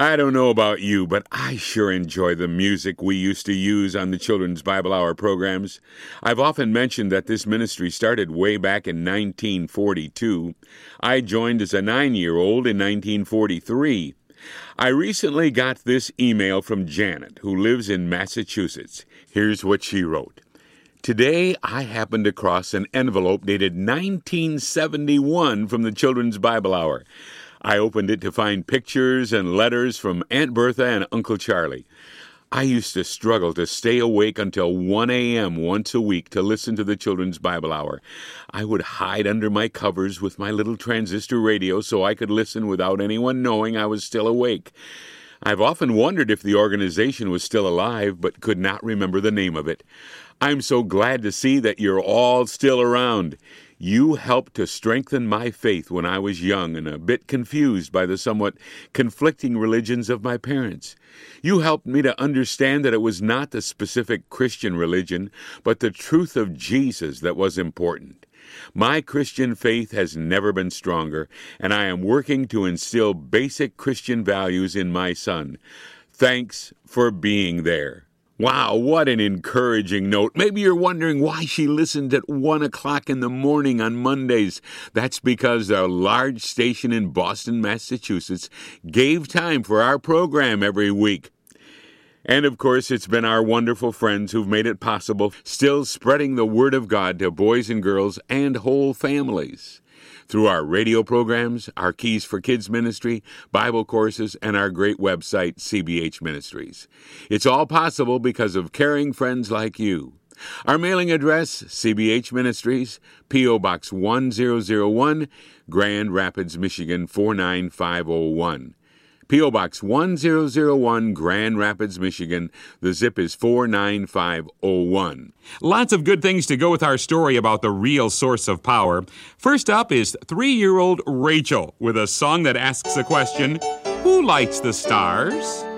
I don't know about you, but I sure enjoy the music we used to use on the Children's Bible Hour programs. I've often mentioned that this ministry started way back in 1942. I joined as a 9-year-old in 1943. I recently got this email from Janet, who lives in Massachusetts. Here's what she wrote. Today, I happened across an envelope dated 1971 from the Children's Bible Hour. I opened it to find pictures and letters from Aunt Bertha and Uncle Charlie. I used to struggle to stay awake until 1 a.m. once a week to listen to the Children's Bible Hour. I would hide under my covers with my little transistor radio so I could listen without anyone knowing I was still awake. I've often wondered if the organization was still alive, but could not remember the name of it. I'm so glad to see that you're all still around. You helped to strengthen my faith when I was young and a bit confused by the somewhat conflicting religions of my parents. You helped me to understand that it was not the specific Christian religion, but the truth of Jesus that was important. My Christian faith has never been stronger, and I am working to instill basic Christian values in my son. Thanks for being there. Wow, what an encouraging note. Maybe you're wondering why she listened at 1 o'clock in the morning on Mondays. That's because a large station in Boston, Massachusetts, gave time for our program every week. And, of course, it's been our wonderful friends who've made it possible, still spreading the Word of God to boys and girls and whole families. Through our radio programs, our Keys for Kids ministry, Bible courses, and our great website, CBH Ministries. It's all possible because of caring friends like you. Our mailing address, CBH Ministries, P.O. Box 1001, Grand Rapids, Michigan 49501. P.O. Box 1001, Grand Rapids, Michigan. The zip is 49501. Lots of good things to go with our story about the real source of power. First up is 3-year-old Rachel with a song that asks the question, who lights the stars?